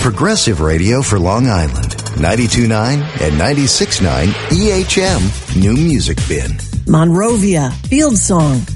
Progressive radio for Long Island. 92.9 and 96.9 EHM New Music Bin. Monrovia, Field Song,